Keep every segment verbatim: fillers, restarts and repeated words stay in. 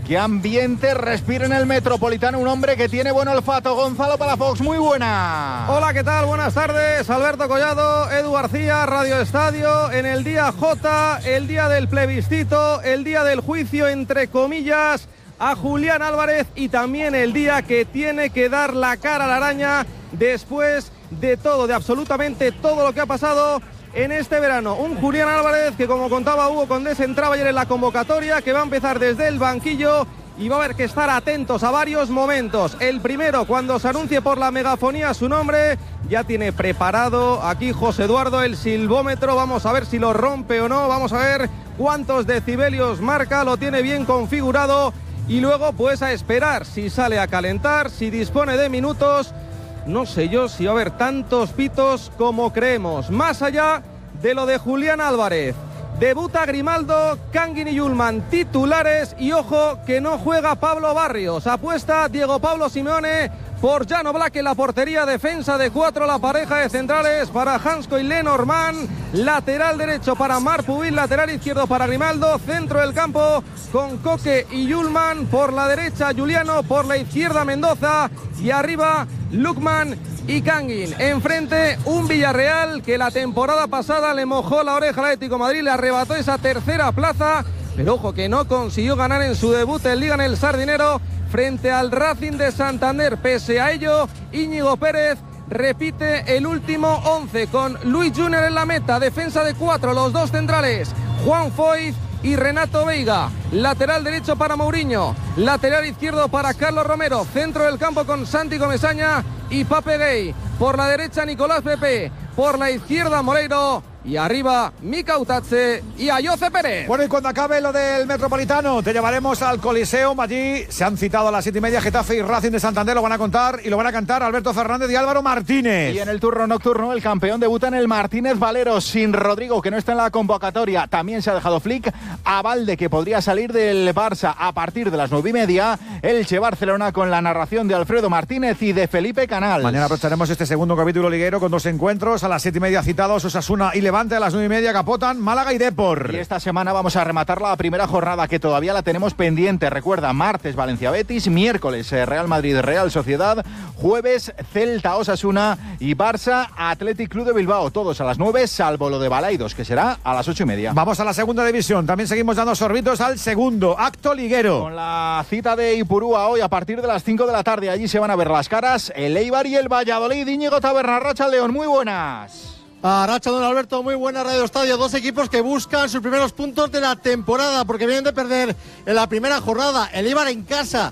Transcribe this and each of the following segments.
qué ambiente respira en el Metropolitano un hombre que tiene buen olfato. Gonzalo Palafox, muy buena. Hola, ¿qué tal? Buenas tardes. Alberto Collado, Edu García, Radio Estadio. En el día J, el día del plebiscito, el día del juicio, entre comillas, a Julián Álvarez, y también el día que tiene que dar la cara a la araña después de todo, de absolutamente todo lo que ha pasado en este verano. Un Julián Álvarez que, como contaba Hugo Condés, entraba ayer en la convocatoria, que va a empezar desde el banquillo y va a haber que estar atentos a varios momentos. El primero, cuando se anuncie por la megafonía su nombre, ya tiene preparado aquí José Eduardo el silbómetro. Vamos a ver si lo rompe o no, vamos a ver cuántos decibelios marca, lo tiene bien configurado, y luego pues a esperar si sale a calentar, si dispone de minutos. No sé yo si va a haber tantos pitos como creemos. Más allá de lo de Julián Álvarez, debuta Grimaldo, Kangin y Yulman titulares, y ojo que no juega Pablo Barrios. Apuesta Diego Pablo Simeone por Jan Oblak en la portería, defensa de cuatro, la pareja de centrales para Hansko y Lenormand, lateral derecho para Marpubil, lateral izquierdo para Grimaldo, centro del campo con Koke y Yulman, por la derecha Juliano, por la izquierda Mendoza, y arriba Lukman y Kangin. Enfrente un Villarreal que la temporada pasada le mojó la oreja al Atlético de Madrid, le arrebató esa tercera plaza, pero ojo que no consiguió ganar en su debut en Liga en el Sardinero frente al Racing de Santander. Pese a ello, Íñigo Pérez repite el último once con Luis Junior en la meta, defensa de cuatro, los dos centrales, Juan Foyth y Renato Veiga, lateral derecho para Mourinho, lateral izquierdo para Carlos Romero, centro del campo con Santi Comesaña y Pape Gay, por la derecha Nicolás Pepe, por la izquierda Moreiro, y arriba Mika Utache y Ayoce Pérez. Bueno, y cuando acabe lo del Metropolitano te llevaremos al Coliseum. Allí se han citado a las siete y media Getafe y Racing de Santander. Lo van a contar y lo van a cantar Alberto Fernández y Álvaro Martínez. Y en el turno nocturno el campeón debuta en el Martínez Valero sin Rodrigo, que no está en la convocatoria. También se ha dejado Flick a Valde, que podría salir del Barça a partir de las nueve y media. Elche Barcelona, con la narración de Alfredo Martínez y de Felipe Canal. Mañana aprovecharemos este segundo capítulo liguero con dos encuentros. A las siete y media citados Osasuna y Levante, a las nueve y media capotan Málaga y Depor. Y esta semana vamos a rematar la primera jornada, que todavía la tenemos pendiente. Recuerda, martes Valencia Betis, miércoles Real Madrid Real Sociedad, jueves Celta Osasuna y Barça Athletic Club de Bilbao, todos a las nueve, salvo lo de Balaidos, que será a las ocho y media. Vamos a la segunda división, también seguimos dando sorbitos al segundo acto liguero. Con la cita de Ipurúa hoy a partir de las cinco de la tarde, allí se van a ver las caras el Eibar y el Valladolid. Íñigo Taberna, Racha León, muy buenas. Arracha, don Alberto, muy buena Radio Estadio. Dos equipos que buscan sus primeros puntos de la temporada, porque vienen de perder en la primera jornada. El Eibar en casa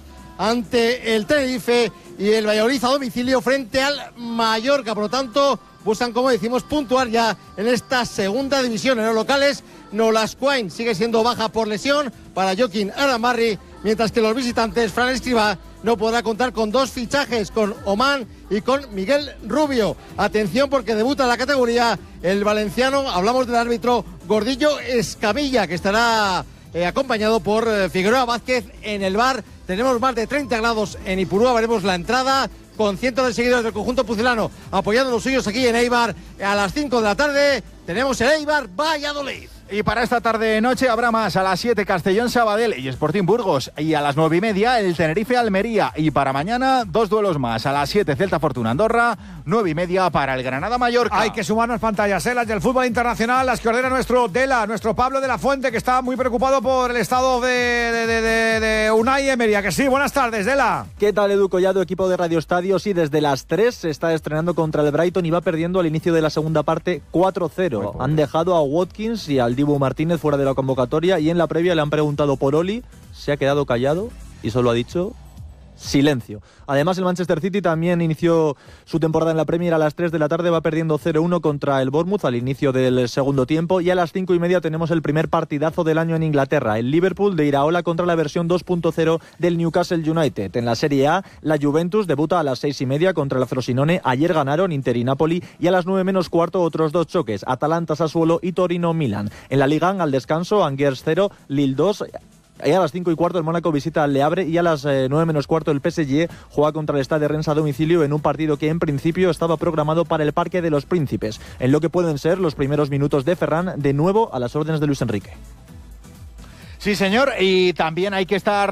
ante el Tenerife y el Valladolid a domicilio frente al Mallorca. Por lo tanto, buscan, como decimos, puntuar ya en esta segunda división. En los locales, Nolas Quain sigue siendo baja por lesión para Joaquín Aramarri, mientras que los visitantes, Fran Escribá, no podrá contar con dos fichajes, con Oman y con Miguel Rubio. Atención, porque debuta en la categoría el valenciano, hablamos del árbitro Gordillo Escamilla, que estará eh, acompañado por eh, Figueroa Vázquez en el V A R. Tenemos más de treinta grados en Ipurúa, veremos la entrada con cientos de seguidores del conjunto pucelano apoyando los suyos aquí en Eibar. A las cinco de la tarde tenemos el Eibar Valladolid. Y para esta tarde-noche habrá más. A las siete Castellón Sabadell y Sporting Burgos. Y a las nueve y media el Tenerife Almería. Y para mañana dos duelos más. A las siete Celta Fortuna Andorra. nueve y media para el Granada Mallorca. Hay que sumarnos pantallas, ¿eh? Las del fútbol internacional, las que ordena nuestro Dela, nuestro Pablo de la Fuente, que está muy preocupado por el estado de, de, de, de, de Unai Emery. Que sí, buenas tardes, Dela. ¿Qué tal, Edu Collado, equipo de Radio Estadio? Sí, desde las tres se está estrenando contra el Brighton y va perdiendo al inicio de la segunda parte cuatro cero. Han dejado a Watkins y al Dibu Martínez fuera de la convocatoria, y en la previa le han preguntado por Oli, se ha quedado callado y solo ha dicho silencio. Además, el Manchester City también inició su temporada en la Premier a las tres de la tarde, va perdiendo cero uno contra el Bournemouth al inicio del segundo tiempo, y a las cinco y media tenemos el primer partidazo del año en Inglaterra, el Liverpool de Iraola contra la versión dos punto cero del Newcastle United. En la Serie A, la Juventus debuta a las seis y media contra el Frosinone, ayer ganaron Inter y Napoli, y a las nueve menos cuarto otros dos choques, Atalanta Sassuolo y Torino Milan. En la Liga, al descanso, Angers cero, Lille dos. Y a las cinco y cuarto el Mónaco visita al Le Havre, y a las eh, nueve menos cuarto el P S G juega contra el Stade Rennes a domicilio en un partido que en principio estaba programado para el Parque de los Príncipes, en lo que pueden ser los primeros minutos de Ferran, de nuevo a las órdenes de Luis Enrique. Sí, señor, y también hay que estar